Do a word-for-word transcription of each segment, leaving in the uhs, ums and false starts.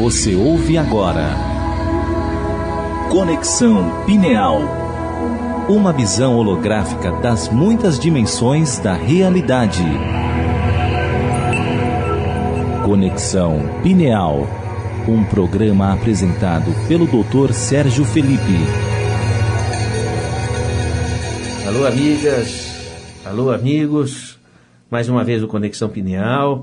Você ouve agora Conexão Pineal, uma visão holográfica das muitas dimensões da realidade. Conexão Pineal, um programa apresentado pelo doutor Sérgio Felipe. Alô, amigas, alô, amigos, mais uma vez o Conexão Pineal,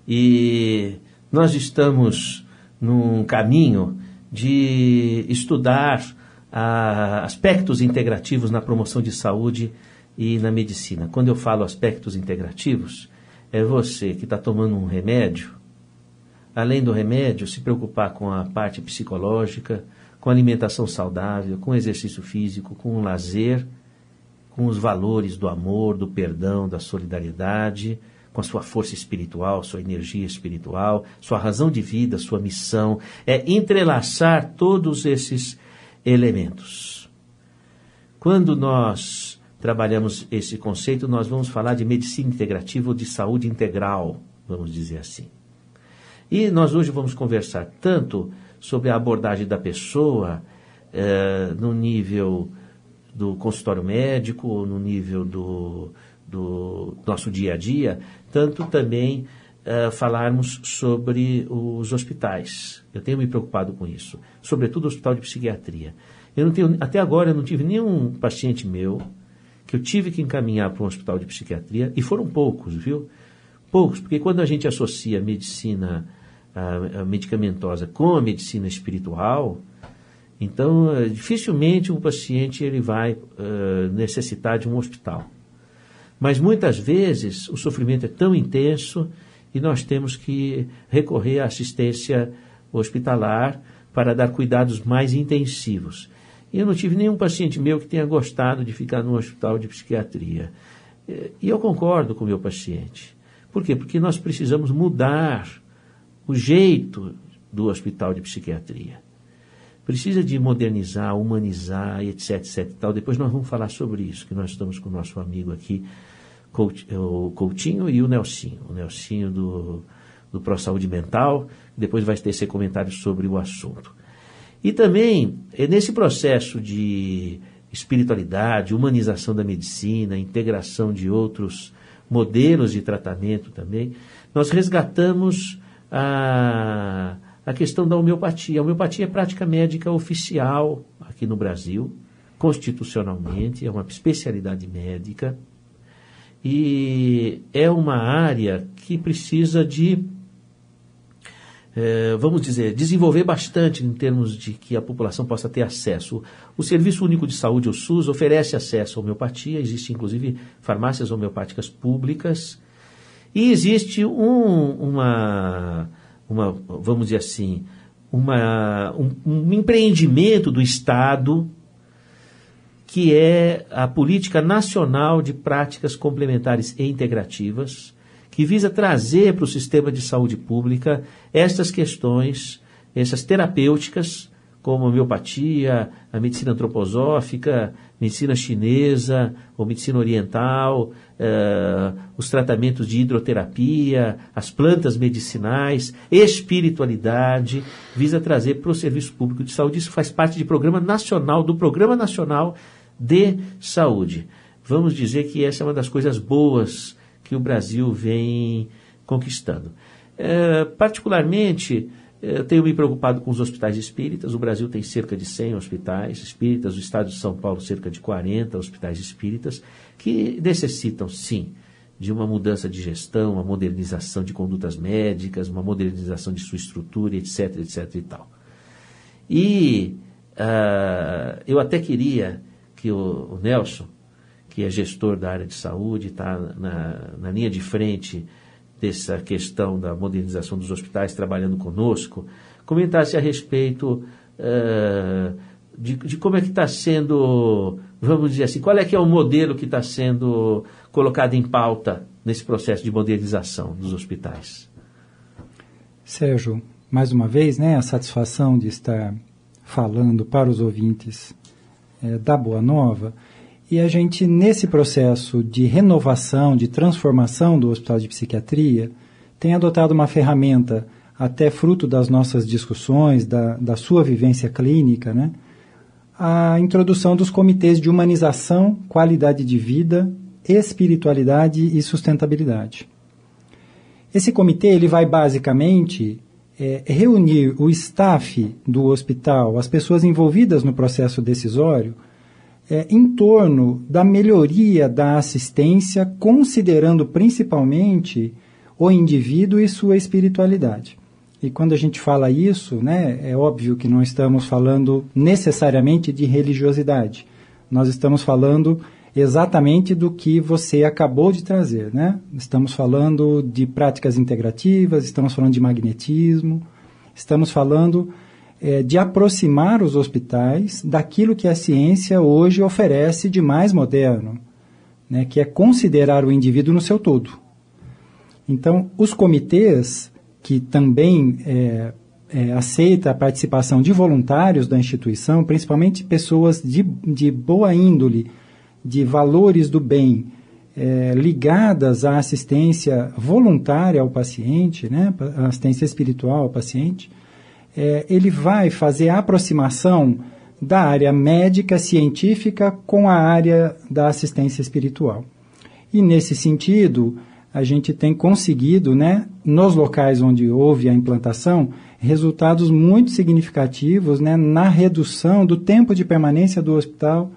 e nós estamos num caminho de estudar ah, aspectos integrativos na promoção de saúde e na medicina. Quando eu falo aspectos integrativos, é você que está tomando um remédio, além do remédio, se preocupar com a parte psicológica, com alimentação saudável, com exercício físico, com o lazer, com os valores do amor, do perdão, da solidariedade, com a sua força espiritual, sua energia espiritual, sua razão de vida, sua missão. É entrelaçar todos esses elementos. Quando nós trabalhamos esse conceito, nós vamos falar de medicina integrativa ou de saúde integral, vamos dizer assim. E nós hoje vamos conversar tanto sobre a abordagem da pessoa eh, no nível do consultório médico, no nível do, do nosso dia a dia, tanto também uh, falarmos sobre os hospitais. Eu tenho me preocupado com isso, sobretudo o hospital de psiquiatria. Eu não tenho, até agora eu não tive nenhum paciente meu que eu tive que encaminhar para um hospital de psiquiatria, e foram poucos, viu? Poucos, porque quando a gente associa a medicina a, a medicamentosa com a medicina espiritual, então, dificilmente um paciente ele vai uh, necessitar de um hospital. Mas muitas vezes o sofrimento é tão intenso e nós temos que recorrer à assistência hospitalar para dar cuidados mais intensivos. E eu não tive nenhum paciente meu que tenha gostado de ficar no hospital de psiquiatria. E eu concordo com o meu paciente. Por quê? Porque nós precisamos mudar o jeito do hospital de psiquiatria. Precisa de modernizar, humanizar, etc, etc e tal. Depois nós vamos falar sobre isso, que nós estamos com o nosso amigo aqui, o Coutinho e o Nelsinho. O Nelsinho do, do Pro Saúde Mental, depois vai ter esse comentário sobre o assunto. E também, nesse processo de espiritualidade, humanização da medicina, integração de outros modelos de tratamento também, nós resgatamos a... a questão da homeopatia. A homeopatia é prática médica oficial aqui no Brasil, constitucionalmente, é uma especialidade médica e é uma área que precisa de, é, vamos dizer, desenvolver bastante em termos de que a população possa ter acesso. O Serviço Único de Saúde, o SUS, oferece acesso à homeopatia, existem inclusive farmácias homeopáticas públicas e existe um, uma... Uma, vamos dizer assim, uma, um, um empreendimento do Estado que é a Política Nacional de Práticas Complementares e Integrativas, que visa trazer para o sistema de saúde pública estas questões, essas terapêuticas, como a homeopatia, a medicina antroposófica, medicina chinesa ou medicina oriental, eh, os tratamentos de hidroterapia, as plantas medicinais, espiritualidade, visa trazer para o Serviço Público de Saúde. Isso faz parte de programa nacional, do Programa Nacional de Saúde. Vamos dizer que essa é uma das coisas boas que o Brasil vem conquistando. Eh, particularmente, eu tenho me preocupado com os hospitais espíritas. O Brasil tem cerca de cem hospitais espíritas, o estado de São Paulo cerca de quarenta hospitais espíritas, que necessitam, sim, de uma mudança de gestão, uma modernização de condutas médicas, uma modernização de sua estrutura, etc, etc e tal. E uh, eu até queria que o, o Nelson, que é gestor da área de saúde, está na, na linha de frente dessa questão da modernização dos hospitais, trabalhando conosco, comentasse a respeito uh, de, de como é que está sendo, vamos dizer assim, qual é que é o modelo que está sendo colocado em pauta nesse processo de modernização dos hospitais. Sérgio, mais uma vez, né, a satisfação de estar falando para os ouvintes é, da Boa Nova. E a gente, nesse processo de renovação, de transformação do Hospital de Psiquiatria, tem adotado uma ferramenta até fruto das nossas discussões, da, da sua vivência clínica, né, a introdução dos comitês de humanização, qualidade de vida, espiritualidade e sustentabilidade. Esse comitê ele vai basicamente é, reunir o staff do hospital, as pessoas envolvidas no processo decisório, é, em torno da melhoria da assistência, considerando principalmente o indivíduo e sua espiritualidade. E quando a gente fala isso, né, é óbvio que não estamos falando necessariamente de religiosidade. Nós estamos falando exatamente do que você acabou de trazer, né? Estamos falando de práticas integrativas, estamos falando de magnetismo, estamos falando é, de aproximar os hospitais daquilo que a ciência hoje oferece de mais moderno, né, que é considerar o indivíduo no seu todo. Então, os comitês que também é, é, aceita a participação de voluntários da instituição, principalmente pessoas de, de boa índole, de valores do bem, é, ligadas à assistência voluntária ao paciente, né, assistência espiritual ao paciente, é, ele vai fazer a aproximação da área médica, científica, com a área da assistência espiritual. E, nesse sentido, a gente tem conseguido, né, nos locais onde houve a implantação, resultados muito significativos, né, na redução do tempo de permanência do hospital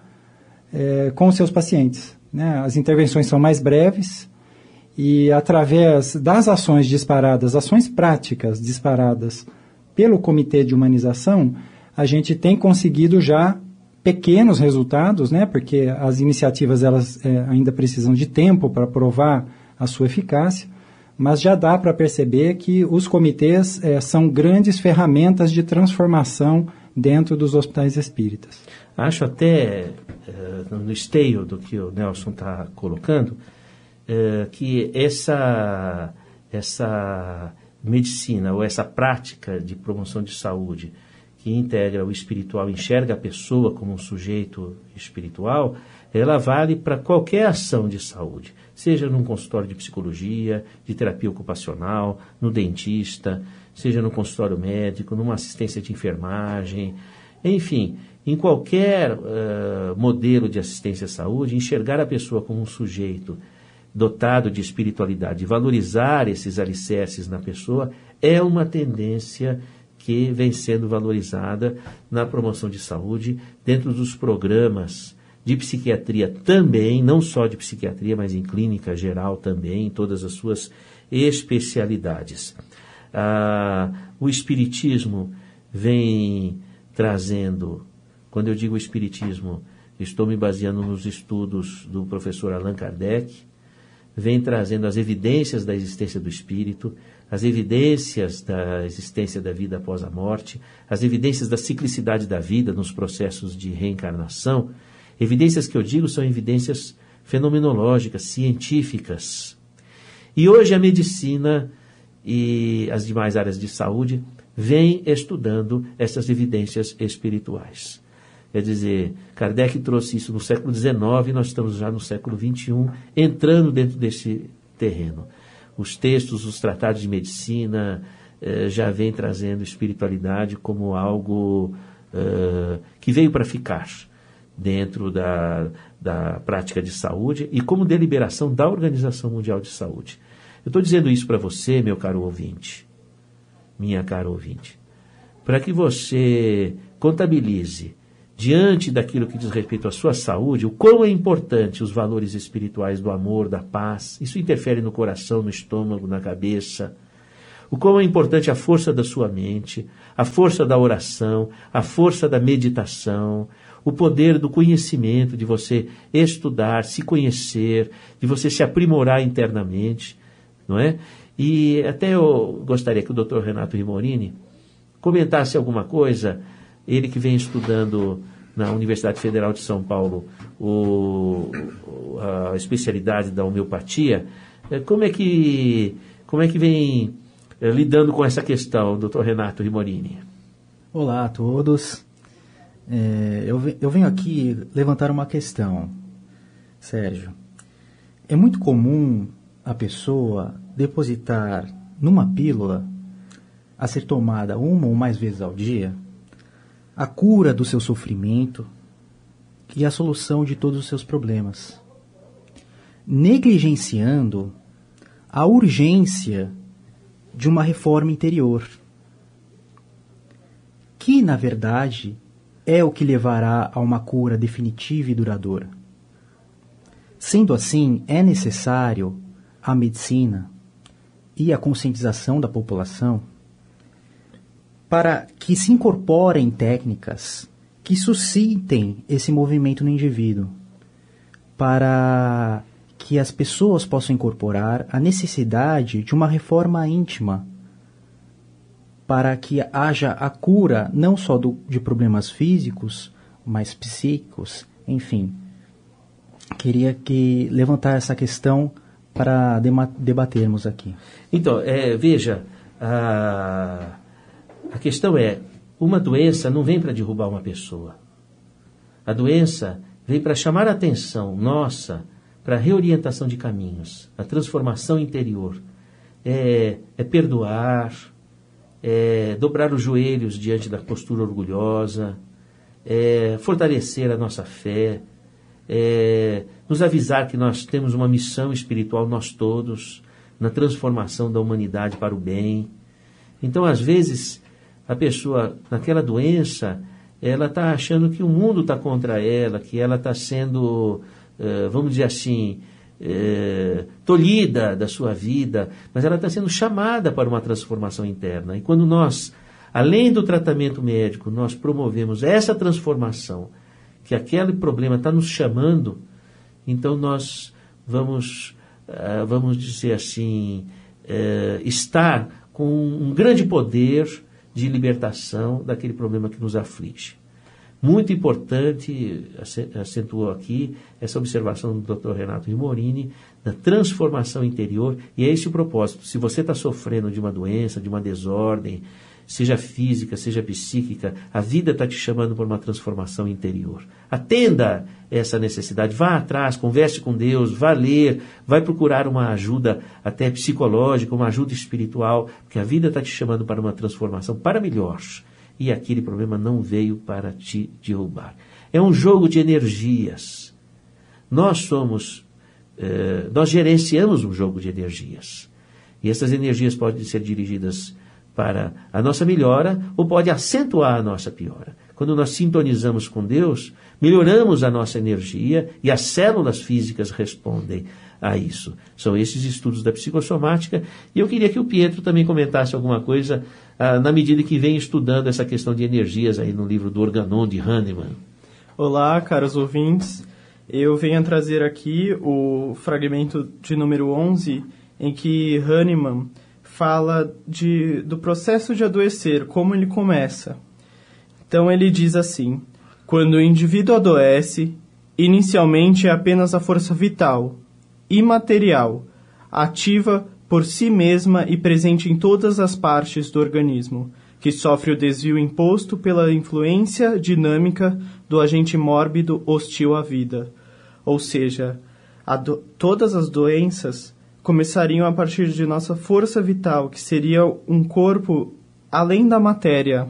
é, com os seus pacientes. Né? As intervenções são mais breves e, através das ações disparadas, ações práticas disparadas pelo Comitê de Humanização, a gente tem conseguido já pequenos resultados, né, porque as iniciativas elas, é, ainda precisam de tempo para provar a sua eficácia, mas já dá para perceber que os comitês é, são grandes ferramentas de transformação dentro dos hospitais espíritas. Acho até, uh, no esteio do que o Nelson está colocando, uh, que essa, essa medicina ou essa prática de promoção de saúde que integra o espiritual, enxerga a pessoa como um sujeito espiritual, ela vale para qualquer ação de saúde, seja num consultório de psicologia, de terapia ocupacional, no dentista, seja no consultório médico, numa assistência de enfermagem, enfim, em qualquer uh, modelo de assistência à saúde, enxergar a pessoa como um sujeito dotado de espiritualidade, valorizar esses alicerces na pessoa, é uma tendência que vem sendo valorizada na promoção de saúde, dentro dos programas de psiquiatria também, não só de psiquiatria, mas em clínica geral também, em todas as suas especialidades. Ah, o Espiritismo vem trazendo, quando eu digo Espiritismo, estou me baseando nos estudos do professor Allan Kardec, vem trazendo as evidências da existência do espírito, as evidências da existência da vida após a morte, as evidências da ciclicidade da vida nos processos de reencarnação. Evidências que eu digo são evidências fenomenológicas, científicas. E hoje a medicina e as demais áreas de saúde vêm estudando essas evidências espirituais. Quer dizer, Kardec trouxe isso no século dezenove, nós estamos já no século vinte e um, entrando dentro desse terreno. Os textos, os tratados de medicina eh, já vêm trazendo espiritualidade como algo eh, que veio para ficar dentro da, da prática de saúde e como deliberação da Organização Mundial de Saúde. Eu estou dizendo isso para você, meu caro ouvinte, minha cara ouvinte, para que você contabilize, diante daquilo que diz respeito à sua saúde, o quão é importante os valores espirituais do amor, da paz. Isso interfere no coração, no estômago, na cabeça. O quão é importante a força da sua mente, a força da oração, a força da meditação, o poder do conhecimento, de você estudar, se conhecer, de você se aprimorar internamente, não é? E até eu gostaria que o doutor Renato Rimorini comentasse alguma coisa, ele que vem estudando na Universidade Federal de São Paulo o, a especialidade da homeopatia, como é que, como é que vem é, lidando com essa questão, doutor Renato Rimorini? Olá a todos. É, eu, eu venho aqui levantar uma questão, Sérgio. É muito comum a pessoa depositar numa pílula a ser tomada uma ou mais vezes ao dia, a cura do seu sofrimento e a solução de todos os seus problemas, negligenciando a urgência de uma reforma interior, que, na verdade, é o que levará a uma cura definitiva e duradoura. Sendo assim, é necessário a medicina e a conscientização da população para que se incorporem técnicas que suscitem esse movimento no indivíduo, para que as pessoas possam incorporar a necessidade de uma reforma íntima, para que haja a cura não só do, de problemas físicos, mas psíquicos, enfim. Queria que levantar essa questão para dema- debatermos aqui. Então, é, veja, a, a questão é, uma doença não vem para derrubar uma pessoa. A doença vem para chamar a atenção nossa para a reorientação de caminhos, a transformação interior. É, é perdoar, é dobrar os joelhos diante da postura orgulhosa, é fortalecer a nossa fé, é nos avisar que nós temos uma missão espiritual, nós todos, na transformação da humanidade para o bem. Então, às vezes, a pessoa, naquela doença, ela está achando que o mundo está contra ela, que ela está sendo, uh, vamos dizer assim, uh, tolhida da sua vida, mas ela está sendo chamada para uma transformação interna. E quando nós, além do tratamento médico, nós promovemos essa transformação, que aquele problema está nos chamando, então nós vamos, uh, vamos dizer assim, uh, estar com um grande poder de libertação daquele problema que nos aflige. Muito importante, acentuou aqui, essa observação do doutor Renato Rimorini, da transformação interior, e é esse o propósito. Se você está sofrendo de uma doença, de uma desordem, seja física, seja psíquica, a vida está te chamando por uma transformação interior. Atenda essa necessidade, vá atrás, converse com Deus, vá ler, vai procurar uma ajuda até psicológica, uma ajuda espiritual, porque a vida está te chamando para uma transformação para melhor. E aquele problema não veio para te derrubar. É um jogo de energias. Nós somos, eh, nós gerenciamos um jogo de energias. E essas energias podem ser dirigidas para a nossa melhora ou pode acentuar a nossa piora. Quando nós sintonizamos com Deus, melhoramos a nossa energia e as células físicas respondem a isso. São esses estudos da psicossomática, e eu queria que o Pietro também comentasse alguma coisa ah, na medida que vem estudando essa questão de energias aí no livro do Organon de Hahnemann. Olá, caros ouvintes. Eu venho trazer aqui o fragmento de número onze, em que Hahnemann fala de, do processo de adoecer, como ele começa. Então ele diz assim: quando o indivíduo adoece, inicialmente é apenas a força vital, imaterial, ativa por si mesma e presente em todas as partes do organismo, que sofre o desvio imposto pela influência dinâmica do agente mórbido hostil à vida. Ou seja, a do, todas as doenças começariam a partir de nossa força vital, que seria um corpo além da matéria.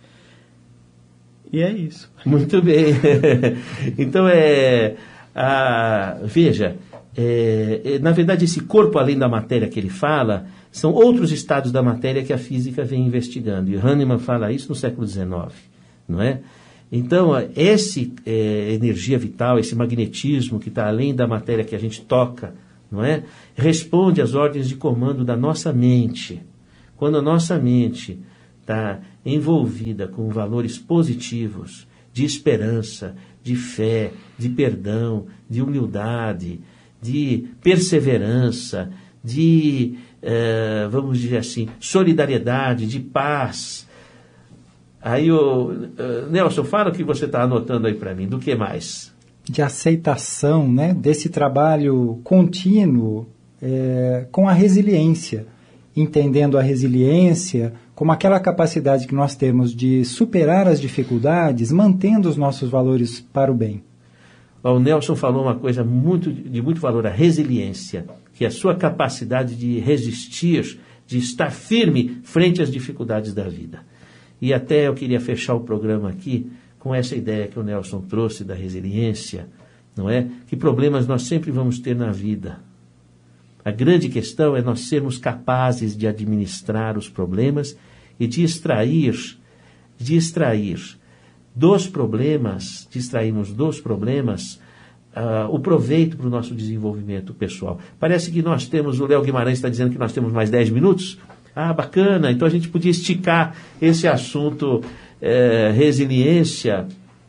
E é isso. Muito bem. Então, é, a, veja, é, é, na verdade, esse corpo além da matéria que ele fala, são outros estados da matéria que a física vem investigando. E Hahnemann fala isso no século dezenove, não é? Então, essa é, energia vital, esse magnetismo que está além da matéria que a gente toca, não é? Responde às ordens de comando da nossa mente. Quando a nossa mente está envolvida com valores positivos, de esperança, de fé, de perdão, de humildade, de perseverança, de, eh, vamos dizer assim, solidariedade, de paz. Aí, o uh, Nelson, fala o que você está anotando aí para mim, do que mais? De aceitação, né, desse trabalho contínuo é, com a resiliência, entendendo a resiliência como aquela capacidade que nós temos de superar as dificuldades, mantendo os nossos valores para o bem. O Nelson falou uma coisa muito, de muito valor, a resiliência, que é a sua capacidade de resistir de estar firme frente às dificuldades da vida. E até eu queria fechar o programa aqui com essa ideia que o Nelson trouxe da resiliência, não é? Que problemas nós sempre vamos ter na vida. A grande questão é nós sermos capazes de administrar os problemas e de extrair, de extrair dos problemas, de extrairmos dos problemas uh, o proveito para o nosso desenvolvimento pessoal. Parece que nós temos, o Léo Guimarães está dizendo que nós temos mais dez minutos. Ah, bacana, então a gente podia esticar esse assunto eh, resiliência,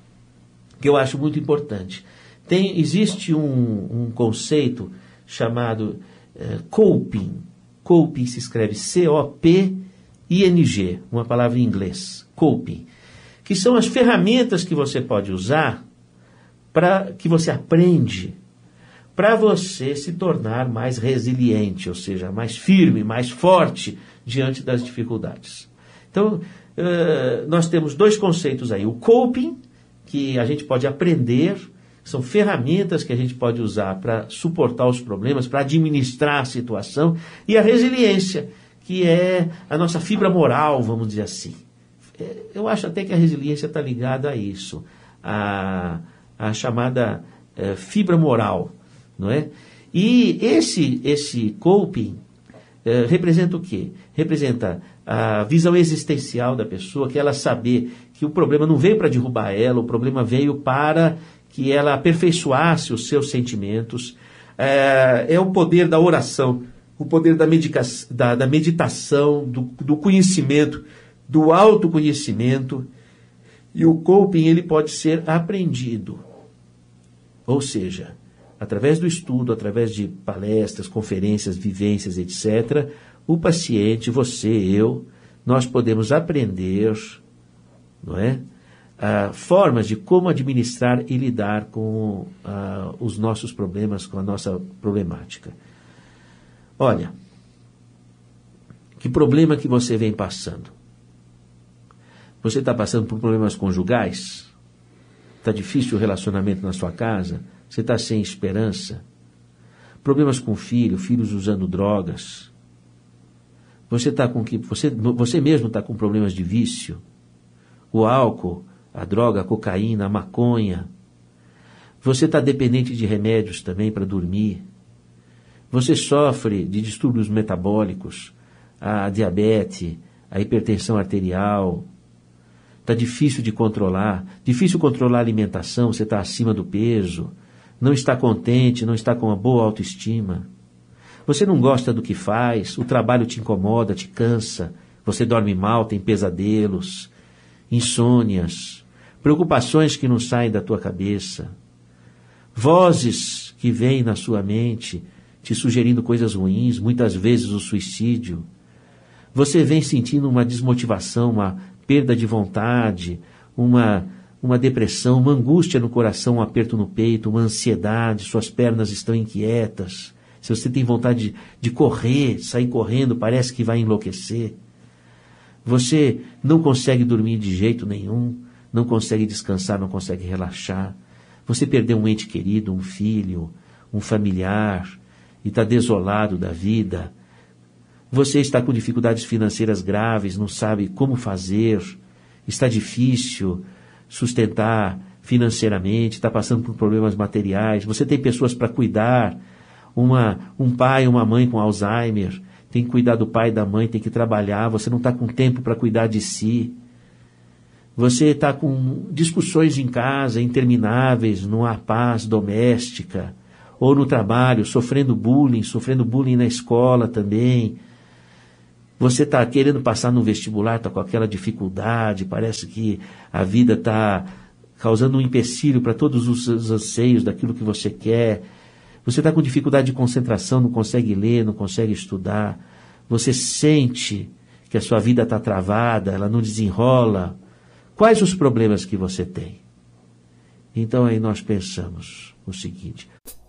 que eu acho muito importante. Tem, existe um, um conceito chamado eh, coping. Coping se escreve C O P I N G, uma palavra em inglês, coping, que são as ferramentas que você pode usar, para que você aprende, para você se tornar mais resiliente, ou seja, mais firme, mais forte diante das dificuldades. Então, uh, nós temos dois conceitos aí. O coping, que a gente pode aprender, são ferramentas que a gente pode usar para suportar os problemas, para administrar a situação, e a resiliência, que é a nossa fibra moral, vamos dizer assim. Eu acho até que a resiliência está ligada a isso, a, a chamada uh, fibra moral, não é? E esse, esse coping uh, representa o quê? Representa a visão existencial da pessoa, que ela saber que o problema não veio para derrubar ela, o problema veio para que ela aperfeiçoasse os seus sentimentos. É, é o poder da oração, o poder da, medica, da, da meditação, do, do conhecimento, do autoconhecimento. E o coping, ele pode ser aprendido. Ou seja, através do estudo, através de palestras, conferências, vivências, etcétera, o paciente, você, eu, nós podemos aprender, não é? Ah, formas de como administrar e lidar com ah, os nossos problemas, com a nossa problemática. Olha, que problema que você vem passando? Você está passando por problemas conjugais? Está difícil o relacionamento na sua casa? Você está sem esperança? Problemas com o filho, filhos usando drogas? Você está com que você, você mesmo está com problemas de vício? O álcool, a droga, a cocaína, a maconha. Você está dependente de remédios também para dormir. Você sofre de distúrbios metabólicos, a diabetes, a hipertensão arterial. Está difícil de controlar, difícil controlar a alimentação, você está acima do peso, não está contente, não está com uma boa autoestima. Você não gosta do que faz, o trabalho te incomoda, te cansa, você dorme mal, tem pesadelos, insônias, preocupações que não saem da tua cabeça, vozes que vêm na sua mente te sugerindo coisas ruins, muitas vezes o suicídio. Você vem sentindo uma desmotivação, uma perda de vontade, uma, uma depressão, uma angústia no coração, um aperto no peito, uma ansiedade, suas pernas estão inquietas. Se você tem vontade de, de correr, sair correndo, parece que vai enlouquecer. Você não consegue dormir de jeito nenhum, não consegue descansar, não consegue relaxar. Você perdeu um ente querido, um filho, um familiar, e está desolado da vida. Você está com dificuldades financeiras graves, não sabe como fazer, está difícil sustentar financeiramente, está passando por problemas materiais, você tem pessoas para cuidar, uma, um pai, uma mãe com Alzheimer, tem que cuidar do pai e da mãe, tem que trabalhar, você não está com tempo para cuidar de si. Você está com discussões em casa intermináveis, não há paz doméstica, ou no trabalho, sofrendo bullying, sofrendo bullying na escola também. Você está querendo passar no vestibular, está com aquela dificuldade, parece que a vida está causando um empecilho para todos os anseios daquilo que você quer. Você está com dificuldade de concentração, não consegue ler, não consegue estudar. Você sente que a sua vida está travada, ela não desenrola. Quais os problemas que você tem? Então aí nós pensamos o seguinte...